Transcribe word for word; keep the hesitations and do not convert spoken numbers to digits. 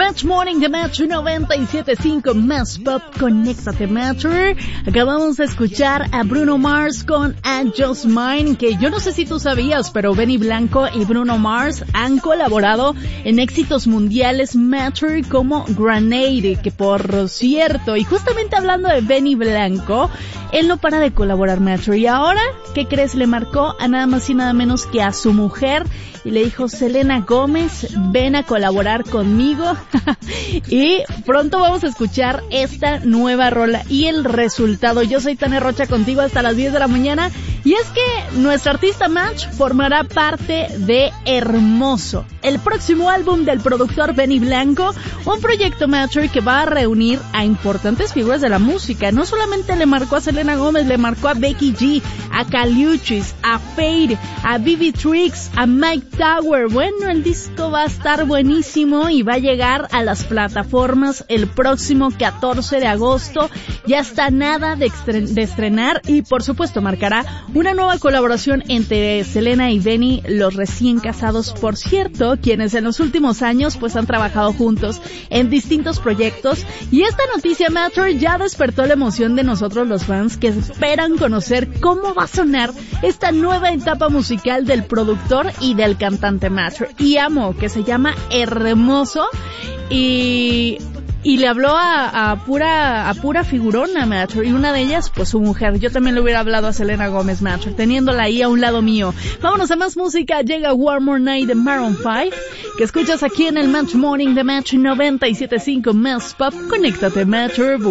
Match Morning de Match noventa y siete punto cinco Más Pop, conéctate Matcher. Acabamos de escuchar a Bruno Mars con And Just Mine, que yo no sé si tú sabías, pero Benny Blanco y Bruno Mars han colaborado en éxitos mundiales Matcher como Grenade, que por cierto, y justamente hablando de Benny Blanco, él no para de colaborar Matcher, y ahora, ¿qué crees? Le marcó a nada más y nada menos que a su mujer y le dijo: Selena Gómez, ven a colaborar conmigo. Y pronto vamos a escuchar esta nueva rola y el resultado. Yo soy Tania Rocha, contigo hasta las diez de la mañana, y es que nuestra artista Match formará parte de Hermoso, el próximo álbum del productor Benny Blanco, un proyecto Matcher que va a reunir a importantes figuras de la música. No solamente le marcó a Selena Gómez, le marcó a Becky G, a Caliuchis, a Fade, a Vivi Trix, a Mike Tower. Bueno, el disco va a estar buenísimo y va a llegar a las plataformas el próximo catorce de agosto. Ya está nada de, estre- de estrenar y por supuesto marcará una nueva colaboración entre Selena y Benny, los recién casados, por cierto, quienes en los últimos años pues han trabajado juntos en distintos proyectos. Y esta noticia Matter ya despertó la emoción de nosotros los fans, que esperan conocer cómo va a sonar esta nueva etapa musical del productor y del cantante Matter. Y amo que se llama Hermoso, y y le habló a, a pura a pura figurona Matcher, y una de ellas pues su mujer. Yo también le hubiera hablado a Selena Gómez Matcher, teniéndola ahí a un lado mío. Vámonos a más música. Llega One More Night de Maroon five, que escuchas aquí en el Match Morning de Match noventa y siete punto cinco Más Pop. Conéctate Matcher.